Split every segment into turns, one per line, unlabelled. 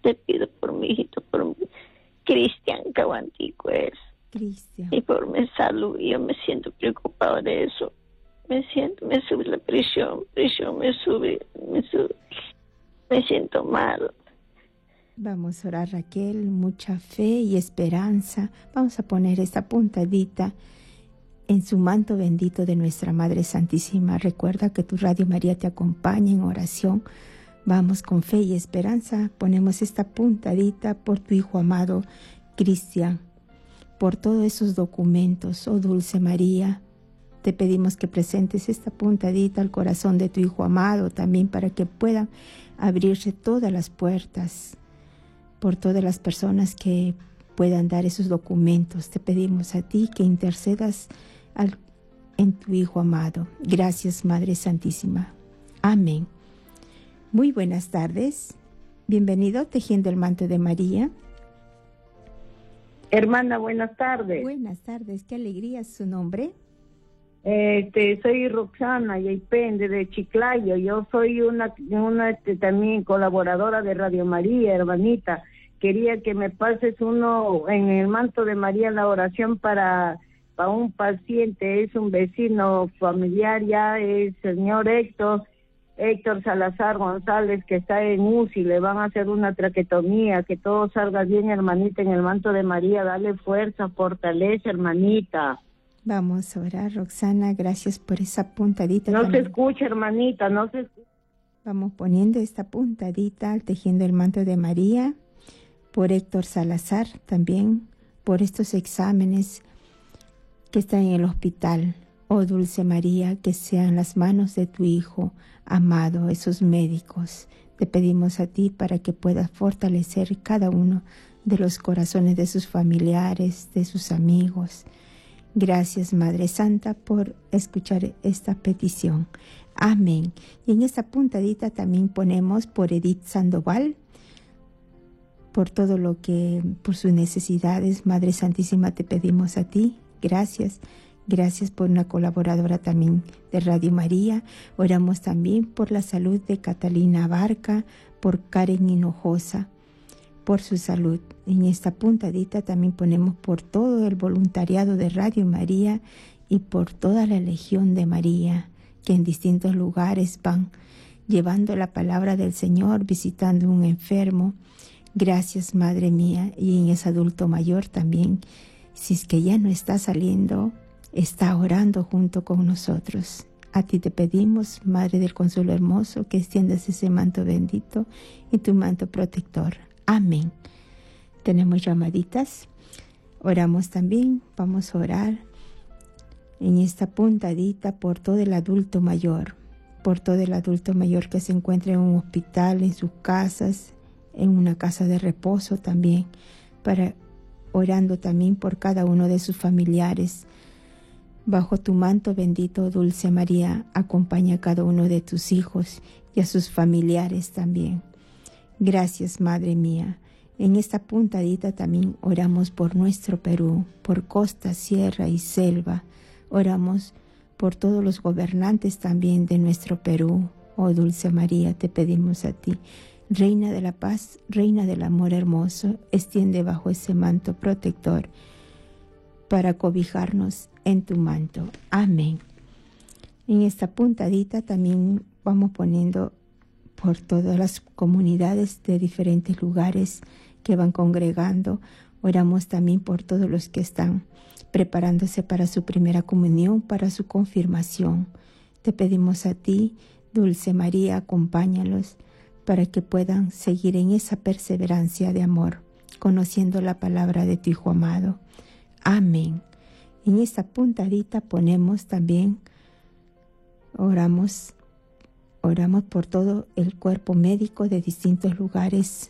te pido por mi hijito, por mi Cristian Cabantico es.
Cristian.
Y por mi salud. Yo me siento preocupado de eso. Me sube la presión, me sube. Me siento mal.
Vamos a orar, Raquel, mucha fe y esperanza. Vamos a poner esta puntadita en su manto bendito de nuestra Madre Santísima. Recuerda que tu Radio María te acompaña en oración. Vamos con fe y esperanza. Ponemos esta puntadita por tu Hijo amado, Cristian, por todos esos documentos. Oh Dulce María, te pedimos que presentes esta puntadita al corazón de tu Hijo amado también para que puedan abrirse todas las puertas por todas las personas que puedan dar esos documentos. Te pedimos a ti que intercedas en tu Hijo amado. Gracias, Madre Santísima. Amén. Muy buenas tardes. Bienvenido Tejiendo el Manto de María.
Hermana, buenas tardes.
Buenas tardes. Qué alegría su nombre.
Soy Roxana Yaipende de Chiclayo. Yo soy una también colaboradora de Radio María, hermanita. Quería que me pases uno en el manto de María la oración para un paciente, es un vecino familiar, ya es señor Héctor Salazar González, que está en UCI, le van a hacer una traquetomía, que todo salga bien, hermanita, en el manto de María, dale fuerza, fortaleza, hermanita.
Vamos a orar, Roxana, gracias por esa puntadita.
No
también.
Se escucha, hermanita, no se escucha.
Vamos poniendo esta puntadita al Tejiendo el Manto de María, por Héctor Salazar, también por estos exámenes que están en el hospital. Oh Dulce María, que sean las manos de tu Hijo amado, esos médicos. Te pedimos a ti para que puedas fortalecer cada uno de los corazones de sus familiares, de sus amigos. Gracias, Madre Santa, por escuchar esta petición. Amén. Y en esta puntadita también ponemos por Edith Sandoval, por todo lo que, por sus necesidades. Madre Santísima, te pedimos a ti. Gracias. Gracias por una colaboradora también de Radio María. Oramos también por la salud de Catalina Barca, por Karen Hinojosa, por su salud. En esta puntadita también ponemos por todo el voluntariado de Radio María y por toda la Legión de María, que en distintos lugares van llevando la palabra del Señor, visitando un enfermo. Gracias, Madre mía. Y en ese adulto mayor también, si es que ya no está saliendo, está orando junto con nosotros. A ti te pedimos, Madre del Consuelo Hermoso, que extiendas ese manto bendito y tu manto protector. Amén. Tenemos llamaditas. Oramos también. Vamos a orar en esta puntadita por todo el adulto mayor. Por todo el adulto mayor que se encuentra en un hospital, en sus casas, en una casa de reposo también. Orando también por cada uno de sus familiares. Bajo tu manto bendito, Dulce María, acompaña a cada uno de tus hijos y a sus familiares también. Gracias, Madre mía. En esta puntadita también oramos por nuestro Perú, por costa, sierra y selva. Oramos por todos los gobernantes también de nuestro Perú. Oh Dulce María, te pedimos a ti. Reina de la paz, Reina del amor hermoso, extiende bajo ese manto protector para cobijarnos en tu manto. Amén. En esta puntadita también vamos poniendo por todas las comunidades de diferentes lugares que van congregando. Oramos también por todos los que están preparándose para su primera comunión, para su confirmación. Te pedimos a ti, Dulce María, acompáñalos para que puedan seguir en esa perseverancia de amor, conociendo la palabra de tu Hijo amado. Amén. En esta puntadita ponemos también, oramos por todo el cuerpo médico de distintos lugares,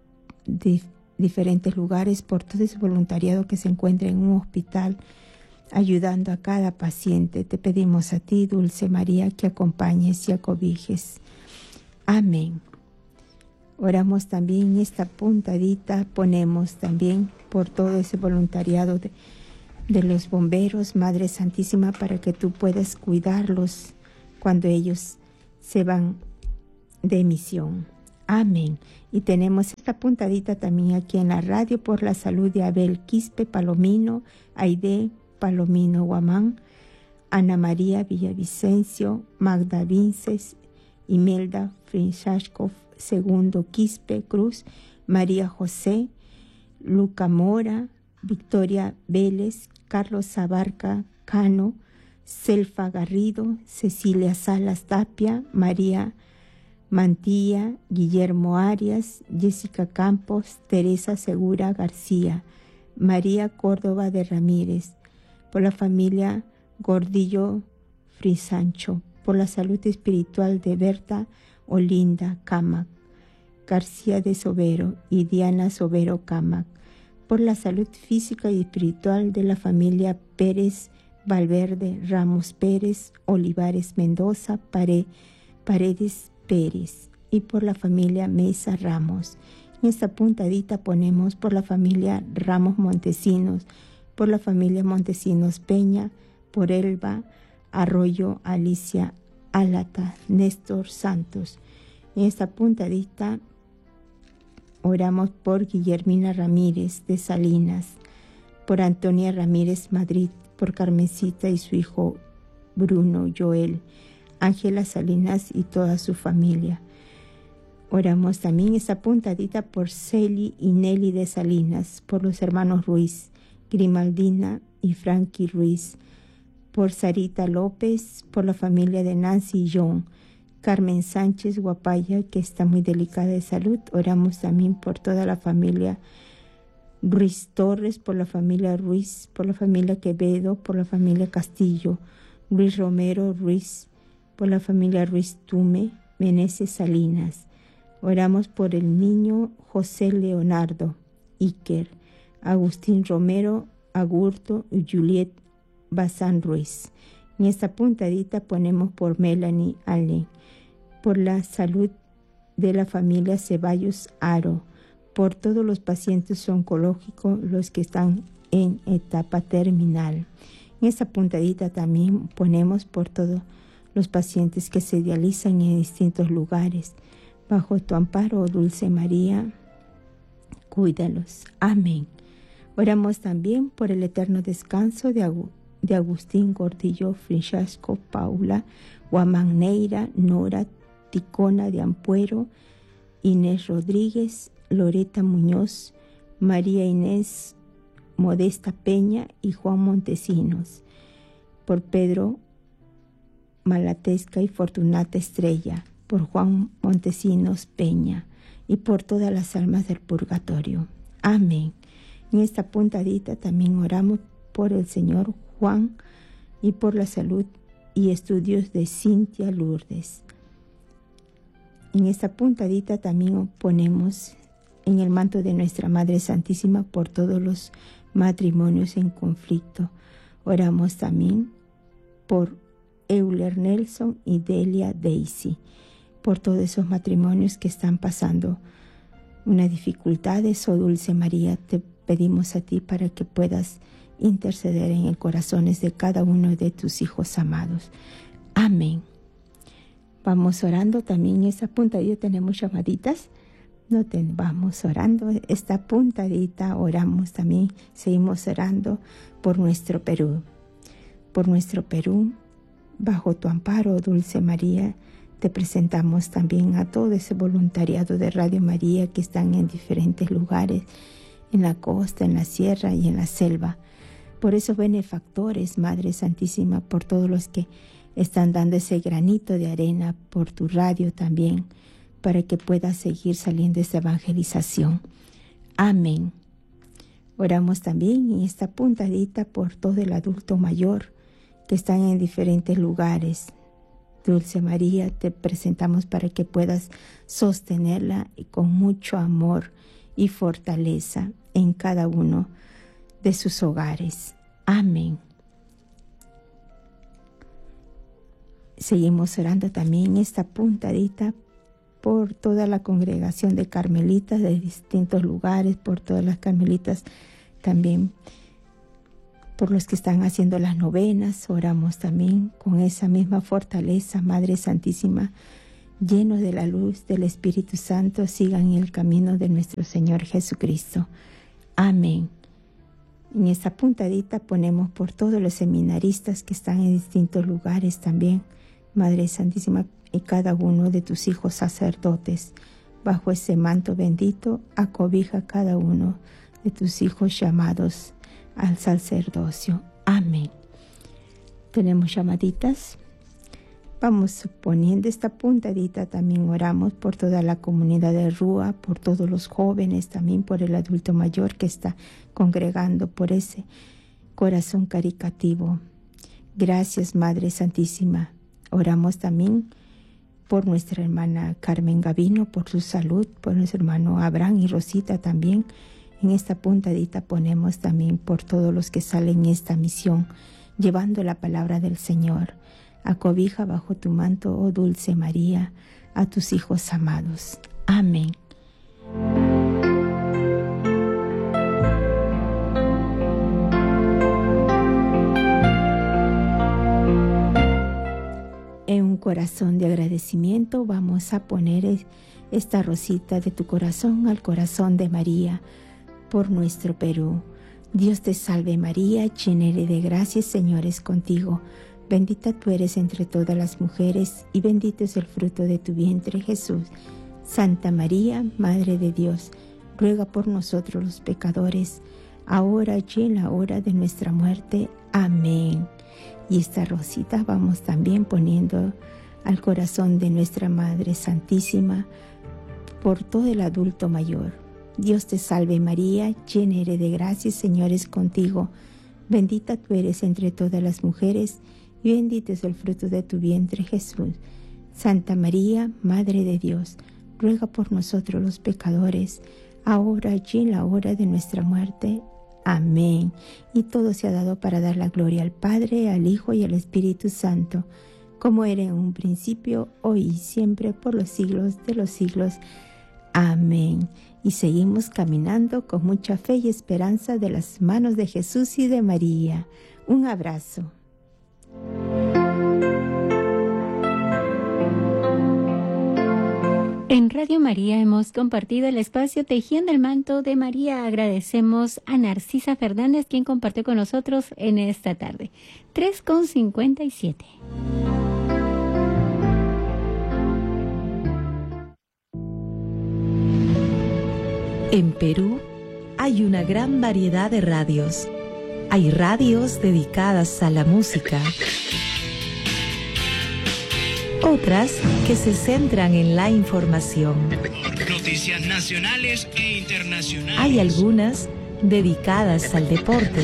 diferentes lugares, por todo ese voluntariado que se encuentra en un hospital, ayudando a cada paciente. Te pedimos a ti, Dulce María, que acompañes y acobijes. Amén. Oramos también en esta puntadita, ponemos también por todo ese voluntariado de los bomberos, Madre Santísima, para que tú puedas cuidarlos cuando ellos se van de misión. Amén. Y tenemos esta puntadita también aquí en la radio por la salud de Abel Quispe Palomino, Aide Palomino Guamán, Ana María Villavicencio, Magda Vinces, Imelda Frinsashkov, Segundo Quispe Cruz, María José, Luca Mora, Victoria Vélez, Carlos Abarca Cano, Selfa Garrido, Cecilia Salas Tapia, María Mantilla, Guillermo Arias, Jessica Campos, Teresa Segura García, María Córdoba de Ramírez, por la familia Gordillo Frisancho, por la salud espiritual de Berta Olinda Camac, García de Sobero y Diana Sobero Camac, por la salud física y espiritual de la familia Pérez Valverde, Ramos Pérez, Olivares Mendoza, Paredes Pérez, y por la familia Mesa Ramos. En esta puntadita ponemos por la familia Ramos Montesinos, por la familia Montesinos Peña, por Elba Arroyo, Alicia Álata, Néstor Santos. En esta puntadita oramos por Guillermina Ramírez de Salinas, por Antonia Ramírez Madrid, por Carmencita y su hijo Bruno Joel, Ángela Salinas y toda su familia. Oramos también esta puntadita por Celi y Nelly de Salinas, por los hermanos Ruiz, Grimaldina y Frankie Ruiz, por Sarita López, por la familia de Nancy y John, Carmen Sánchez Guapaya, que está muy delicada de salud. Oramos también por toda la familia Ruiz Torres, por la familia Ruiz, por la familia Quevedo, por la familia Castillo, Luis Romero Ruiz, por la familia Ruiz Tume, Meneses Salinas. Oramos por el niño José Leonardo Iker, Agustín Romero Agurto y Juliet Bazán Ruiz. En esta puntadita ponemos por Melanie Allen, por la salud de la familia Ceballos Aro, por todos los pacientes oncológicos, los que están en etapa terminal. En esta puntadita también ponemos por todos los pacientes que se dializan en distintos lugares. Bajo tu amparo, oh Dulce María, cuídalos. Amén. Oramos también por el eterno descanso de Agustín Gordillo Frinsasco, Paula Guamán Neira, Nora Ticona de Ampuero, Inés Rodríguez, Loreta Muñoz, María Inés Modesta Peña y Juan Montesinos, por Pedro Malatesca y Fortunata Estrella, por Juan Montesinos Peña y por todas las almas del purgatorio. Amén. En esta puntadita también oramos por el señor Juan y por la salud y estudios de Cintia Lourdes. En esta puntadita también ponemos en el manto de nuestra Madre Santísima por todos los matrimonios en conflicto. Oramos también por Euler Nelson y Delia Daisy, por todos esos matrimonios que están pasando una dificultad. Oh Dulce María, te pedimos a ti para que puedas interceder en el corazones de cada uno de tus hijos amados. Amén. Vamos orando también. En esta puntadita tenemos llamaditas. Vamos orando. Esta puntadita oramos también. Seguimos orando por nuestro Perú. Por nuestro Perú, bajo tu amparo, Dulce María, te presentamos también a todo ese voluntariado de Radio María que están en diferentes lugares, en la costa, en la sierra y en la selva. Por esos benefactores, Madre Santísima, por todos los que están dando ese granito de arena, por tu radio también, para que pueda seguir saliendo esta evangelización. Amén. Oramos también en esta puntadita por todo el adulto mayor que están en diferentes lugares. Dulce María, te presentamos para que puedas sostenerla con mucho amor y fortaleza en cada uno de sus hogares. Amén. Seguimos orando también en esta puntadita por toda la congregación de carmelitas de distintos lugares, por todas las carmelitas también, por los que están haciendo las novenas. Oramos también con esa misma fortaleza, Madre Santísima, llenos de la luz del Espíritu Santo, sigan el camino de nuestro Señor Jesucristo. Amén. En esta puntadita ponemos por todos los seminaristas que están en distintos lugares también, Madre Santísima, y cada uno de tus hijos sacerdotes. Bajo ese manto bendito, acobija a cada uno de tus hijos llamados al sacerdocio. Amén. Tenemos llamaditas. Vamos poniendo esta puntadita, también oramos por toda la comunidad de Rúa, por todos los jóvenes, también por el adulto mayor que está congregando, por ese corazón caritativo. Gracias, Madre Santísima. Oramos también por nuestra hermana Carmen Gavino, por su salud, por nuestro hermano Abraham y Rosita también. En esta puntadita ponemos también por todos los que salen en esta misión, llevando la palabra del Señor. Acobija bajo tu manto, oh dulce María, a tus hijos amados. Amén. En un corazón de agradecimiento vamos a poner esta rosita de tu corazón al corazón de María por nuestro Perú. Dios te salve María, llena eres de gracia, el Señor es contigo. Bendita tú eres entre todas las mujeres y bendito es el fruto de tu vientre, Jesús. Santa María, Madre de Dios, ruega por nosotros los pecadores, ahora y en la hora de nuestra muerte. Amén. Y esta rosita vamos también poniendo al corazón de nuestra Madre Santísima por todo el adulto mayor. Dios te salve María, llena eres de gracia, el Señor es contigo. Bendita tú eres entre todas las mujeres y bendito es el fruto de tu vientre, Jesús. Santa María, Madre de Dios, ruega por nosotros los pecadores, ahora y en la hora de nuestra muerte. Amén. Y todo se ha dado para dar la gloria al Padre, al Hijo y al Espíritu Santo, como era en un principio, hoy y siempre, por los siglos de los siglos. Amén. Y seguimos caminando con mucha fe y esperanza de las manos de Jesús y de María. Un abrazo.
En Radio María hemos compartido el espacio Tejiendo el Manto de María. Agradecemos a Narcisa Fernández, quien compartió con nosotros en esta tarde. 3:57.
En Perú hay una gran variedad de radios. Hay radios dedicadas a la música, otras que se centran en la información.
Noticias nacionales e internacionales.
Hay algunas dedicadas al deporte.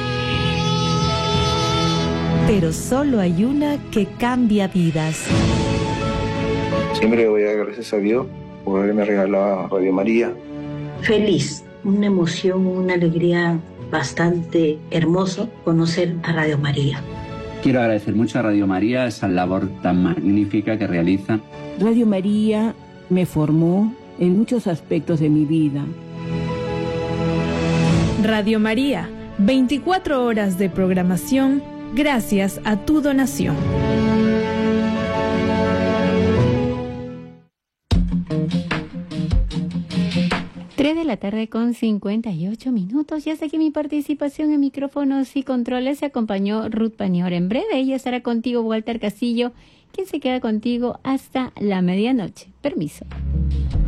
Pero solo hay una que cambia vidas.
Siempre voy a dar gracias a Dios por haberme regalado Radio María.
Feliz, una emoción, una alegría bastante hermoso conocer a Radio María.
Quiero agradecer mucho a Radio María esa labor tan magnífica que realiza.
Radio María me formó en muchos aspectos de mi vida.
Radio María, 24 horas de programación gracias a tu donación.
De la tarde con 58 minutos. Y hasta aquí mi participación en micrófonos y controles. Se acompañó Ruth Panior. En breve ella estará contigo, Walter Castillo, quien se queda contigo hasta la medianoche. Permiso.